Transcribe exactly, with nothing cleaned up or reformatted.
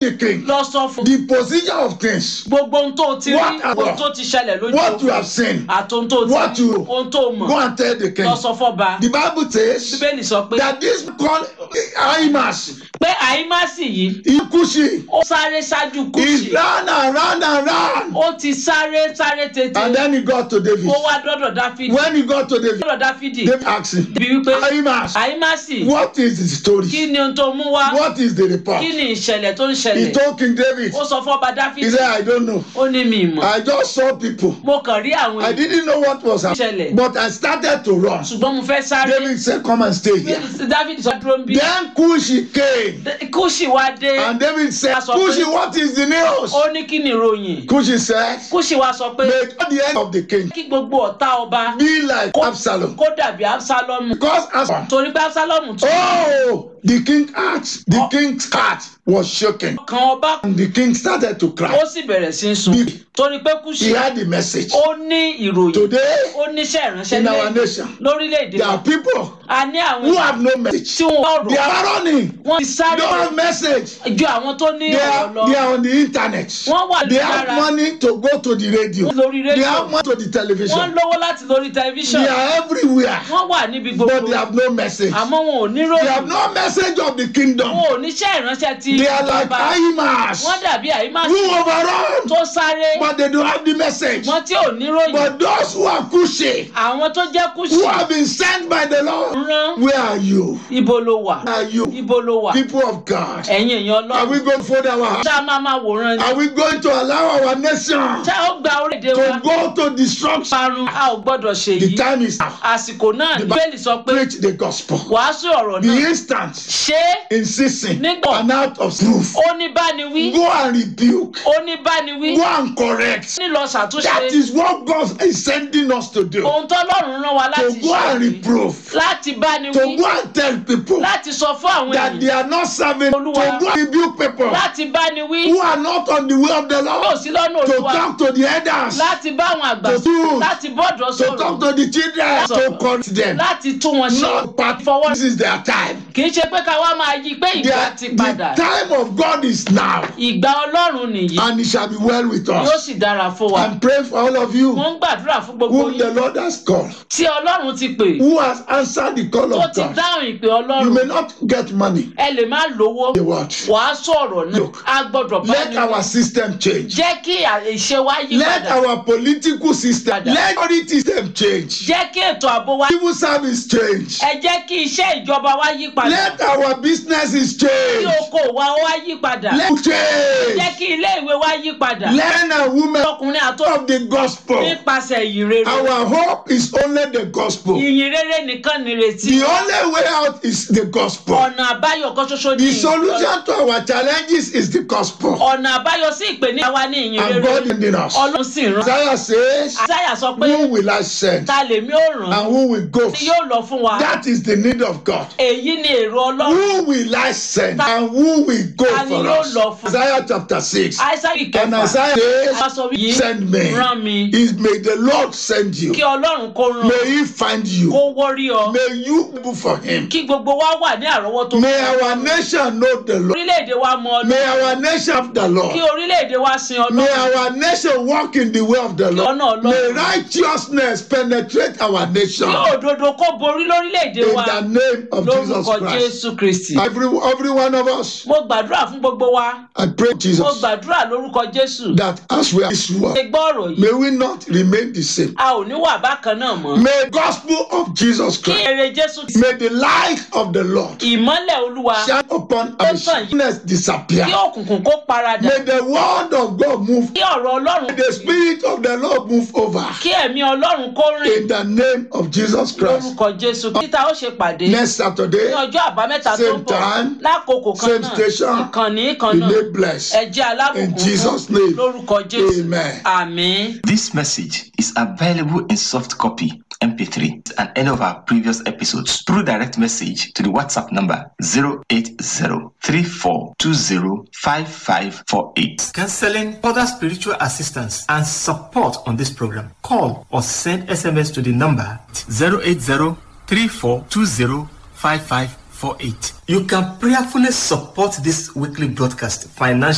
the king lọ sọ fún the position of things, gbogbo ohun tó ti rí, What happened? ohun tó ti ṣẹlẹ̀ lójú what you ogun, have seen. àti ohun tó ti What rí, you- ohun tó mọ̀, Go and tell the king. lọ sọ fọ́ba. The Bible says Bíbélì sọ pé that this called Ahimaaz, pé Àhímásì yìí Ikushi, ó sáré ṣáájú is Kúṣì, ran and ran and ran. ó ti sáré sáré tètè, And then he got to David. ó wá dọ́dọ̀ Dáfídì, When he got to David, dọ́dọ̀ Dáfídì, David asked him, bí wípé Ahimaaz, Àhímásì what is the kí story? ni ohun tó mú wá, What is the report? kí ni ìṣẹ̀lẹ̀ tó ń He ṣẹlẹ̀. told King David, Ó sọ fọ́ba he Dáfídì, said, I don't know. ó ní mi mọ̀, I just saw people. mo kàn rí àwọn I èèyàn didn't know what was happening. Ṣẹlẹ̀. But I started to run. ṣùgbọ́n mo fẹ́ sáré. David said, come and stay here. Dáfídì sọ dúró ń bí. Then Cushi came. Kúṣì wá dé, And David said, That's what- Cushi, what is the news? ó ní kí ni ìròyìn. Cushi said, Kúṣì wá sọ pé may God the end of the king kí gbogbo ọ̀tá ọba be like Absalom. kó dàbí Absalomu, Because Absalom, torí pé Absalomu tún oh, the king heart, the king's heart was shaking. kan ọba, And the king started to ó cry. sì bẹ̀rẹ̀ sí í sun, He- torí pé Kúṣì He had the message. ó ní ìròyìn, Today, ó níṣẹ́ ìránṣẹ́ in our lé- nation, lórílẹ̀‐èdè there are wa. people A ní àwọn who èèyàn have no message. tí wọ́n They rọ̀, are running. wọ́n ti They sáré don't have message. ju àwọn tó ní They ọ̀rọ̀ are, lọ. they are on the internet. Wọ́n wà They have lórí money to go to the radio. lórí They rédíò, have money to the wọ́n television. lówó láti lórí tẹlifíṣàn, They are everywhere. wọ́n wà níbi But gbogbo, they have no message. àmọ́ wọn ò ní They have ròyìn, no message of the kingdom. wọn ò níṣẹ́ ìránṣẹ́ ti They are like ìjọba. Ahimaaz Wọ́n dàbí Àhímásì who overrun, tó sáré, but they don't have the message. wọ́n tí ò ní ròyìn. But those who are Cushi, Àwọn tó jẹ́ who Kúṣì have been sent by the Lord, rán, where are you? ibo ló wà, Where are you? ibo ló wà, People of God. ẹ̀yin èèyàn Are we Ọlọ́run. going to fold our hands? Ṣá a máa máa wòran ni? Are we going to allow our nation Ṣá ó gba orílẹ̀-èdè wa to go to destruction? parun? A ò gbọ́dọ̀ ṣe The yìí. time is now. Àsìkò náà ní Bíbélì sọ pé Preach the gospel. wàásù ọ̀rọ̀ Be náà instant ṣé in ceasing Nígbà- and out of proof. ó ní bá ni wí, Go and rebuke. ó ní bá ni wí, Go and correct. ní lọ ṣàtúnṣe. That is what God is sending us to do. Ohun tọ́lọ́run rán wa To láti go and ṣe ni. reprove. Láti bá ni To wí, go and tell people láti sọ fún àwọn that èèyàn, they are not serving. To Olúwa. go and rebuke people láti bá ni wí, who are not on the way of the yóò Lord. sí lọ́nà To Olúwa, talk to the elders. láti bá àwọn àgbà To do- láti bọ́dọ̀ To talk sọ̀rọ̀, to the children. To correct them. láti tún wọn ṣe. Not part. Fọwọ́ This is their time. kì í ṣe pé ká wá máa yí pé ìgbà Their, ti the padà. time of God is now. Ìgbà Ọlọ́run nìyí, And it shall be well with yóò us. sì dára fún wa. And pray for all of you Mo ń gbàdúrà fún gbogbo whom the yín Lord has called, tí Ọlọ́run ti pè, who has answered the call tó of ti God. dáhùn ìpè You may Ọlọ́run. not get money. Ẹ lè má lówó, The word. wàá sọ̀rọ̀ náà, Look, a gbọ́dọ̀ bá Let ní our wí. system change. Jẹ́ kí ìṣe wa yí Let padà. our political system, Padà. let authority system change. Jẹ́ kí ètò ààbò wa, Civil service change. ẹ jẹ́ kí iṣẹ́ ìjọba wa yí padà. Let our businesses Kí change. oko wa wá yí padà. Let Jẹ́ change. kí ilé ìwé wa yí padà. Men and women Ọkùnrin àti of the gospel. nípasẹ̀ ìyìn rere. Our hope is only the gospel. Ìyìn rere nìkan nìrètí. The only way out is the gospel. Ọ̀nà àbáyọ kan ṣoṣo The ní solution to our challenges is the gospel. ọ̀nà àbáyọ sí ìpèníjà wa ní ìyìn And rere. God in us. Ọlọ́run sì rán. Isaiah says, Àsáyà sọ pé who will I send? ta lèmi ó rán And who will go? tí yóò lọ fún wa. That is the need of God. Èyí ni èrò Ọlọ́run. Who will I send? And who will go Ta ni for yóò us? lọ fún? Isaiah chapter six. Àìsáyà And ìkẹfà. Isaiah A says, sọ yìí send me. rán mi. Is may the Lord send you. Kí Ọlọ́run kó rán. May he find you. Kó wọ́rí ọ. May you move for him. Kí gbogbo wa wà ní àrọ́wọ́tó. May our nation know the Lord. Orílẹ̀-èdè wa mọ Ọlọ́run. May our nation have the Kí Lord. orílẹ̀-èdè wa sin May Ọlọ́run. our nation walk in the way of the Lord. Ọ̀nà May Ọlọ́run. righteousness penetrate our nation. Kí òdodo kó borí lórílẹ̀-èdè In wa. the name of Jesus Lórúkọ Christ. Jésù Kristì. Every, every one of us, Mo gbàdúrà fún gbogbo wa. I pray Mo Jesus gbàdúrà lórúkọ Jésù. that as we are this Ṣé world, gbọ́ ọ̀rọ̀ yìí? may we not remain the same. A ò ní wà bákan náà mọ́. May the gospel of Jesus Kí Christ, èrè Jésù ti may the light of the Lord ìmọ́lẹ̀ Olúwa. shine upon our darkness disappear. Kí òkùnkùn kó paradà. May the word of God move. Kí ọ̀rọ̀ Ọlọ́run. May the spirit of the Lord move over. Kí ẹ̀mí Ọlọ́run kó rìn. In the name of Jesus Christ. Lórúkọ Jésù. Títa ó ṣe pàdé. Next Saturday, Ní ọjọ́ àbámẹ́ta tó same ń bọ̀. time, Lákòókò kan same náà. station, Ìkànnì kan be náà. made blessed. Ẹ jẹ́ alábùkún In Jesus' name. lórúkọ Jésù. Amen. Àmín. This message is available in soft copy M P three and any of our previous episodes through direct message to the WhatsApp number zero eight zero three four two zero five five four eight. Counseling, other spiritual assistance, and support on this program. Call or send S M S to the number zero eight zero three four two zero five five four eight. You can prayerfully support this weekly broadcast financially.